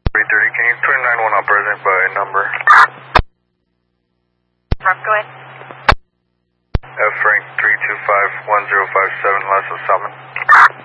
330, can you turn 9-1 on present by number? Mark, go ahead. F Frank 325-1057, last of Salmon.